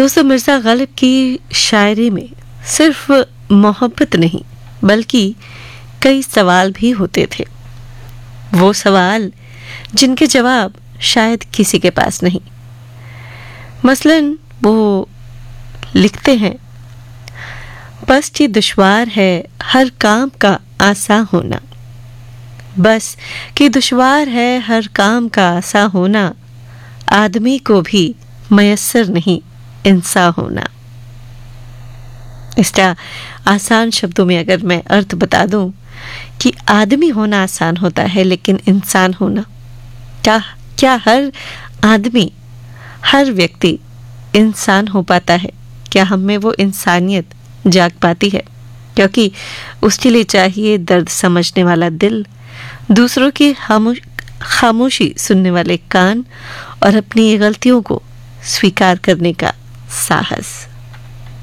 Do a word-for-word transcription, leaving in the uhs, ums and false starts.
दोस्तों, मिर्ज़ा गालिब की शायरी में सिर्फ मोहब्बत नहीं बल्कि कई सवाल भी होते थे। वो सवाल जिनके जवाब शायद किसी के पास नहीं। मसलन वो लिखते हैं, बस ये दुश्वार है हर काम का आसान होना, बस कि दुश्वार है हर काम का आसान होना, आदमी को भी मयस्सर नहीं इंसान होना। इसका आसान शब्दों में अगर मैं अर्थ बता दूं कि आदमी होना आसान होता है, लेकिन इंसान होना, क्या क्या हर आदमी, हर व्यक्ति इंसान हो पाता है? क्या हम में वो इंसानियत जाग पाती है? क्योंकि उसके लिए चाहिए दर्द समझने वाला दिल, दूसरों की खामोशी सुनने वाले कान और अपनी गलतियों को स्वीकार करने का साहस।